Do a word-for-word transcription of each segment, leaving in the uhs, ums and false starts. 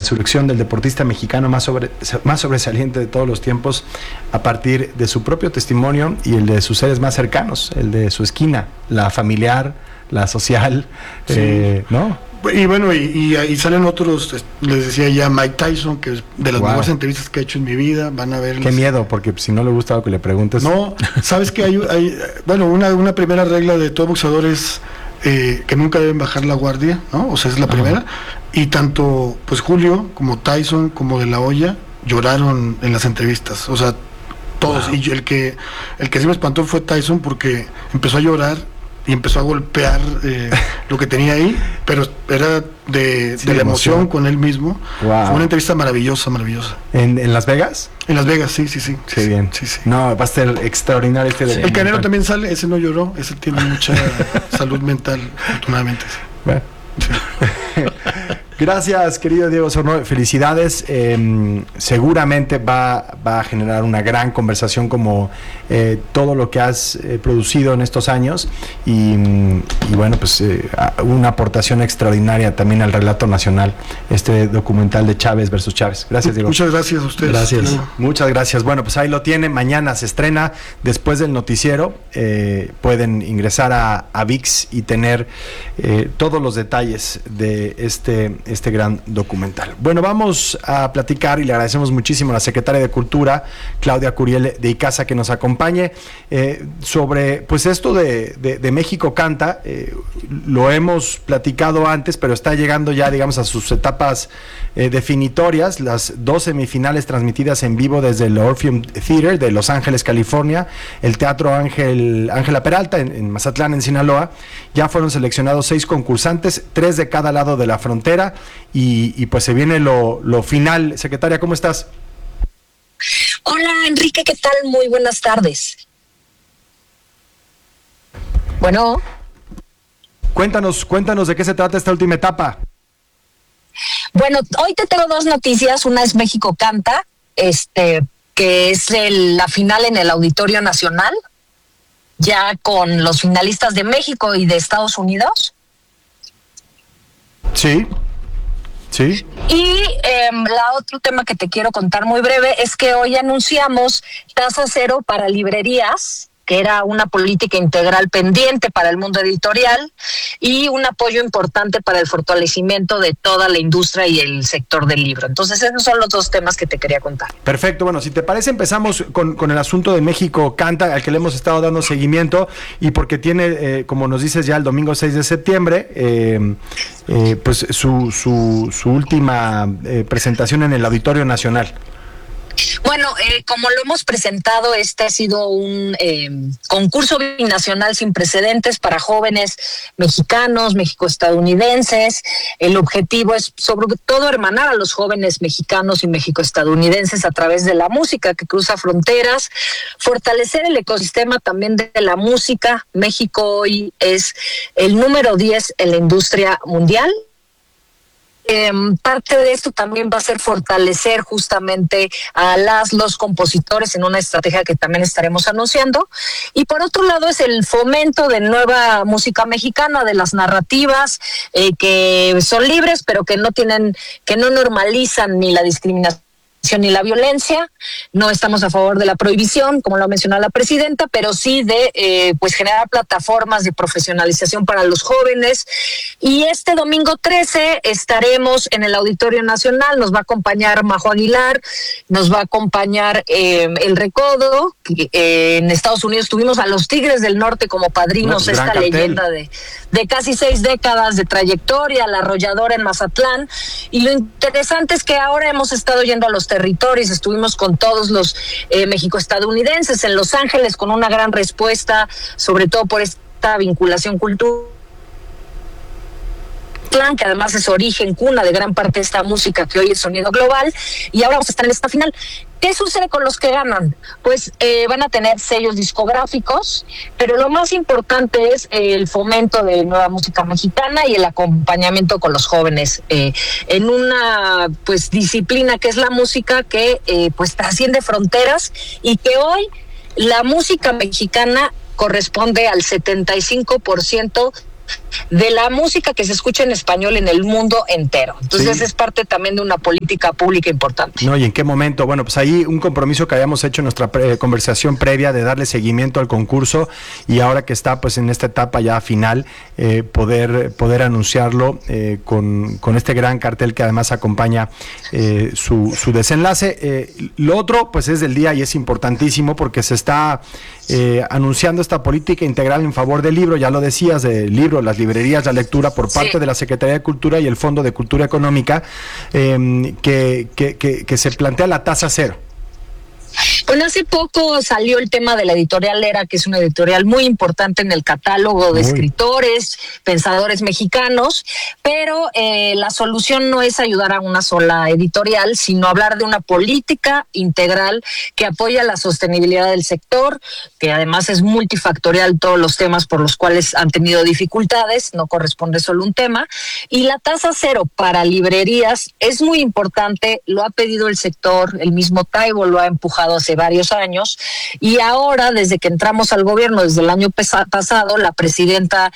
resurrección del deportista mexicano más, sobre, más sobresaliente de todos los tiempos a partir de su propio testimonio y el de sus seres más cercanos, el de su esquina, la familiar, la social, sí. eh, ¿no? Y bueno, y, y, y salen otros, les decía ya Mike Tyson, que es de las wow. mejores entrevistas que he hecho en mi vida, van a ver. Qué miedo, porque si no le gusta lo que le preguntes. No, sabes que hay, hay bueno, una, una primera regla de todo boxeador es eh, que nunca deben bajar la guardia, ¿no? O sea, es la Ajá. primera. Y tanto, pues Julio, como Tyson, como De La Hoya, lloraron en las entrevistas, o sea, todos. Wow. Y el que, el que sí me espantó fue Tyson, porque empezó a llorar y empezó a golpear eh, lo que tenía ahí, pero era de, sí, de la emoción, emoción con él mismo. Wow. Fue una entrevista maravillosa, maravillosa. ¿En, en Las Vegas? En Las Vegas, sí, sí, sí. Qué sí, bien. Sí, sí. No, va a ser extraordinario este sí. El Canelo también sale, ese no lloró, ese tiene mucha salud mental, afortunadamente. Sí. Bueno. Sí. Gracias, querido Diego Osorno, felicidades. Eh, seguramente va, va a generar una gran conversación como eh, todo lo que has eh, producido en estos años y, y bueno, pues eh, una aportación extraordinaria también al relato nacional, este documental de Chávez versus Chávez. Gracias, Diego. Muchas gracias a ustedes. Gracias. Claro. Muchas gracias. Bueno, pues ahí lo tienen. Mañana se estrena después del noticiero. Eh, pueden ingresar a, a ViX y tener eh, todos los detalles de este este gran documental. Bueno, vamos a platicar y le agradecemos muchísimo a la secretaria de Cultura, Claudia Curiel de Icaza, que nos acompañe eh, sobre pues esto de, de, de México Canta. Eh, lo hemos platicado antes, pero está llegando ya, digamos, a sus etapas eh, definitorias, las dos semifinales transmitidas en vivo desde el Orpheum Theater de Los Ángeles, California, el Teatro Ángel Ángela Peralta en, en Mazatlán, en Sinaloa. Ya fueron seleccionados seis concursantes, tres de cada lado de la frontera. Y, y pues se viene lo, lo final. Secretaria, ¿cómo estás? Hola, Enrique, ¿qué tal? Muy buenas tardes. Bueno. Cuéntanos, cuéntanos de qué se trata esta última etapa. Bueno, hoy te tengo dos noticias. Una es México Canta, este, que es el, la final en el Auditorio Nacional, ya con los finalistas de México y de Estados Unidos. Sí. Sí. Y eh, la otro tema que te quiero contar muy breve es que hoy anunciamos tasa cero para librerías, que era una política integral pendiente para el mundo editorial y un apoyo importante para el fortalecimiento de toda la industria y el sector del libro. Entonces esos son los dos temas que te quería contar. Perfecto, bueno, si te parece empezamos con, con el asunto de México Canta, al que le hemos estado dando seguimiento y porque tiene, eh, como nos dices ya el domingo seis de septiembre, eh, eh, pues su, su, su última eh, presentación en el Auditorio Nacional. Bueno, eh, como lo hemos presentado, este ha sido un eh, concurso binacional sin precedentes para jóvenes mexicanos, mexicoestadounidenses. El objetivo es sobre todo hermanar a los jóvenes mexicanos y mexicoestadounidenses a través de la música que cruza fronteras, fortalecer el ecosistema también de la música. México hoy es el número diez en la industria mundial. Eh, parte de esto también va a ser fortalecer justamente a las los compositores en una estrategia que también estaremos anunciando. Y por otro lado es el fomento de nueva música mexicana, de las narrativas eh, que son libres, pero que no tienen, que no normalizan ni la discriminación ni la violencia. No estamos a favor de la prohibición, como lo ha mencionado la presidenta, pero sí de eh, pues generar plataformas de profesionalización para los jóvenes. Y este domingo trece estaremos en el Auditorio Nacional, nos va a acompañar Majo Aguilar, nos va a acompañar eh, El Recodo. Eh, en Estados Unidos tuvimos a los Tigres del Norte como padrinos, no, esta cartel. leyenda de, de casi seis décadas de trayectoria, la Arrolladora en Mazatlán. Y lo interesante es que ahora hemos estado yendo a los territorios, estuvimos con todos los eh, mexicoestadounidenses en Los Ángeles con una gran respuesta, sobre todo por esta vinculación cultural, que además es origen, cuna de gran parte de esta música que hoy es sonido global, y ahora vamos a estar en esta final. ¿Qué sucede con los que ganan? Pues eh, van a tener sellos discográficos, pero lo más importante es eh, el fomento de nueva música mexicana y el acompañamiento con los jóvenes eh, en una pues disciplina que es la música que eh, pues trasciende fronteras y que hoy la música mexicana corresponde al setenta y cinco por ciento de la música que se escucha en español en el mundo entero. Entonces Sí. es parte también de una política pública importante. No, ¿y en qué momento? Bueno, pues ahí un compromiso que habíamos hecho en nuestra pre- conversación previa de darle seguimiento al concurso, y ahora que está pues en esta etapa ya final, eh, poder, poder anunciarlo eh, con, con este gran cartel que además acompaña eh, su, su desenlace. Eh, lo otro pues es del día y es importantísimo porque se está eh, anunciando esta política integral en favor del libro, ya lo decías, del libro, las librerías, la lectura por parte Sí. de la Secretaría de Cultura y el Fondo de Cultura Económica, eh, que, que, que, que se plantea la tasa cero. Bueno, hace poco salió el tema de la editorial Era, que es una editorial muy importante en el catálogo de Muy. escritores, pensadores mexicanos, pero eh, la solución no es ayudar a una sola editorial, sino hablar de una política integral que apoya la sostenibilidad del sector, que además es multifactorial todos los temas por los cuales han tenido dificultades, no corresponde solo un tema, y la tasa cero para librerías es muy importante, lo ha pedido el sector, el mismo Taibo lo ha empujado hace varios años, y ahora, desde que entramos al gobierno, desde el año pesa- pasado, la presidenta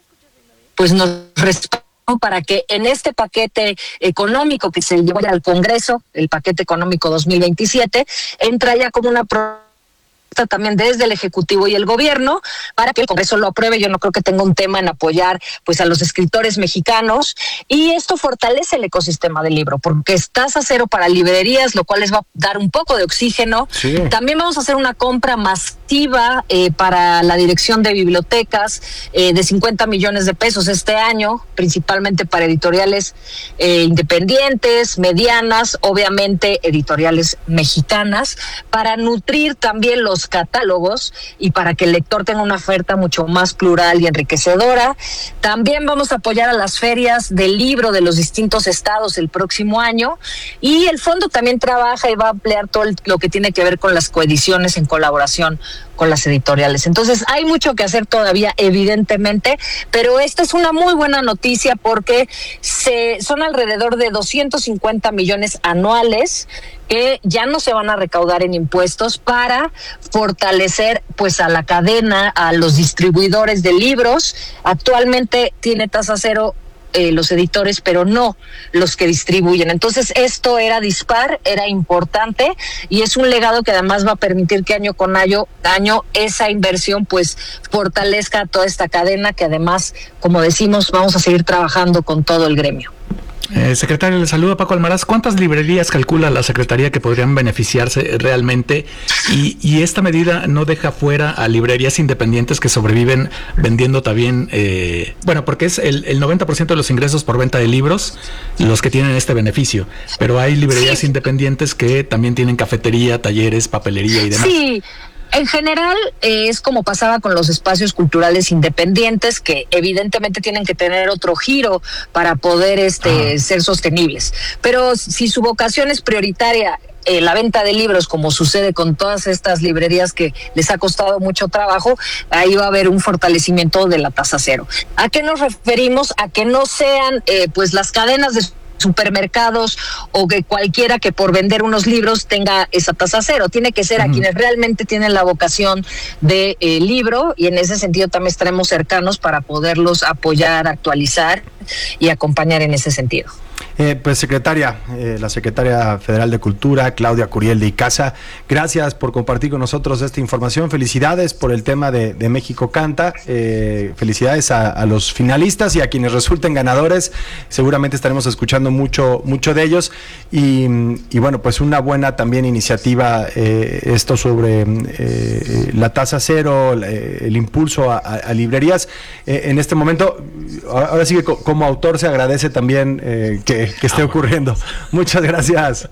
pues nos respaldó para que en este paquete económico que se llevó ya al Congreso, el paquete económico dos mil veintisiete, entra ya como una pro también desde el Ejecutivo y el Gobierno para que el Congreso lo apruebe. Yo no creo que tenga un tema en apoyar pues a los escritores mexicanos, y esto fortalece el ecosistema del libro porque es tasa cero para librerías, lo cual les va a dar un poco de oxígeno. Sí. También vamos a hacer una compra masiva eh, para la dirección de bibliotecas eh, de cincuenta millones de pesos este año, principalmente para editoriales eh, independientes, medianas, obviamente editoriales mexicanas, para nutrir también los catálogos y para que el lector tenga una oferta mucho más plural y enriquecedora. También vamos a apoyar a las ferias del libro de los distintos estados el próximo año, y el fondo también trabaja y va a ampliar todo el- lo que tiene que ver con las coediciones en colaboración con las editoriales. Entonces hay mucho que hacer todavía, evidentemente, pero esta es una muy buena noticia porque se, son alrededor de doscientos cincuenta millones anuales que ya no se van a recaudar en impuestos para fortalecer pues a la cadena, a los distribuidores de libros. Actualmente tiene tasa cero eh, los editores, pero no los que distribuyen. Entonces esto era dispar, era importante, y es un legado que además va a permitir que año con año, año esa inversión pues fortalezca toda esta cadena, que además, como decimos, vamos a seguir trabajando con todo el gremio. Eh, secretario, le saluda Paco Almaraz. ¿Cuántas librerías calcula la Secretaría que podrían beneficiarse realmente? Y, y esta medida no deja fuera a librerías independientes que sobreviven vendiendo también, eh, bueno, porque es el, el noventa por ciento de los ingresos por venta de libros los que tienen este beneficio, pero hay librerías Sí. independientes que también tienen cafetería, talleres, papelería y demás. Sí. En general, eh, es como pasaba con los espacios culturales independientes, que evidentemente tienen que tener otro giro para poder este, Ah. ser sostenibles. Pero si su vocación es prioritaria, eh, la venta de libros, como sucede con todas estas librerías que les ha costado mucho trabajo, ahí va a haber un fortalecimiento de la tasa cero. ¿A qué nos referimos? A que no sean eh, pues las cadenas de supermercados o que cualquiera que por vender unos libros tenga esa tasa cero. Tiene que ser a Ujú. quienes realmente tienen la vocación de eh, libro, y en ese sentido también estaremos cercanos para poderlos apoyar, actualizar y acompañar en ese sentido. Eh, pues secretaria, eh, la secretaria federal de Cultura, Claudia Curiel de Icaza, gracias por compartir con nosotros esta información. Felicidades por el tema de, de México Canta, eh, felicidades a, a los finalistas y a quienes resulten ganadores. Seguramente estaremos escuchando mucho, mucho de ellos, y, y bueno, pues una buena también iniciativa, eh, esto sobre eh, la tasa cero, eh, el impulso a, a, a librerías. Eh, en este momento, ahora sí que co- como autor se agradece también eh, que, que esté ocurriendo. Muchas gracias.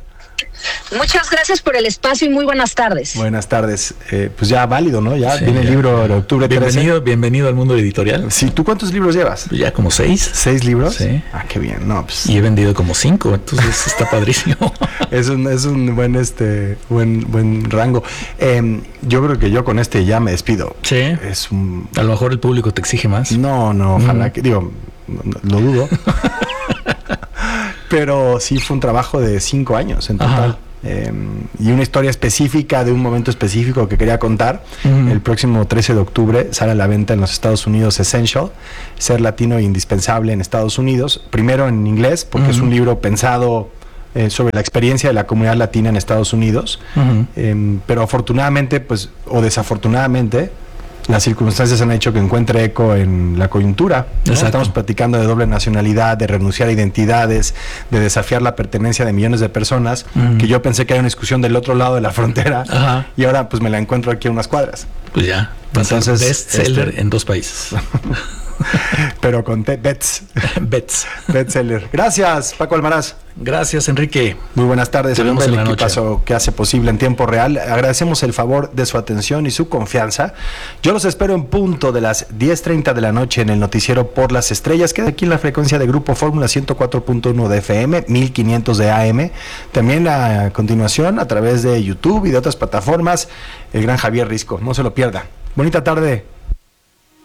Muchas gracias por el espacio y muy buenas tardes. Buenas tardes. Eh, pues ya válido, ¿no? Ya Sí, viene el ya. libro de octubre trece. Bienvenido, bienvenido al mundo editorial. Sí, ¿tú cuántos libros llevas? Ya como seis. ¿Seis libros? Sí. Ah, qué bien. No, pues Y he vendido como cinco, entonces está padrísimo. es un, es un buen, este, buen, buen rango. Eh, yo creo que yo con este ya me despido. Sí. Es un... A lo mejor el público te exige más. No, no, ojalá Mm. que... Digo, no- no- lo dudo. Pero sí fue un trabajo de cinco años en total. Ajá. eh, y una historia específica de un momento específico que quería contar. Uh-huh. El próximo trece de octubre sale a la venta en los Estados Unidos Essential, Ser Latino e Indispensable en Estados Unidos. Primero en inglés, porque uh-huh. es un libro pensado eh, sobre la experiencia de la comunidad latina en Estados Unidos. Uh-huh. eh, pero afortunadamente, pues, o desafortunadamente, las circunstancias han hecho que encuentre eco en la coyuntura, ¿no? Estamos platicando de doble nacionalidad, de renunciar a identidades, de desafiar la pertenencia de millones de personas, uh-huh. que yo pensé que era una discusión del otro lado de la frontera, uh-huh. y ahora pues me la encuentro aquí a unas cuadras. Pues ya, entonces bestseller este... en dos países. Pero con te- bets. Bets. Bestseller. Gracias, Paco Almaraz. Gracias, Enrique. Muy buenas tardes. Te vemos en la noche. Que hace posible en tiempo real. Agradecemos el favor de su atención y su confianza. Yo los espero en punto de las diez treinta de la noche en el noticiero Por las Estrellas, que es aquí en la frecuencia de Grupo Fórmula ciento cuatro punto uno de F M, mil quinientos de A M. También a continuación a través de YouTube y de otras plataformas, el gran Javier Risco. No se lo pierda. Bonita tarde.